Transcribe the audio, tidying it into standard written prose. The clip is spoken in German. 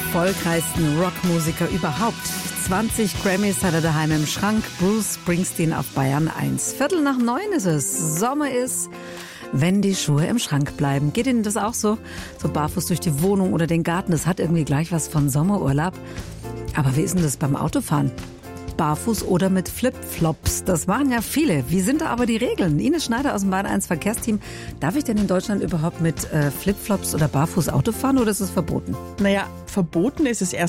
erfolgreichsten Rockmusiker überhaupt. 20 Grammys hat er daheim im Schrank. Bruce Springsteen auf Bayern 1. 8:45 ist es. Sommer ist, wenn die Schuhe im Schrank bleiben. Geht Ihnen das auch so? So barfuß durch die Wohnung oder den Garten. Das hat irgendwie gleich was von Sommerurlaub. Aber wie ist denn das beim Autofahren? Barfuß oder mit Flipflops. Das machen ja viele. Wie sind da aber die Regeln? Ines Schneider aus dem Bayern 1 Verkehrsteam. Darf ich denn in Deutschland überhaupt mit Flipflops oder barfuß Auto fahren oder ist es verboten? Naja, verboten ist es erst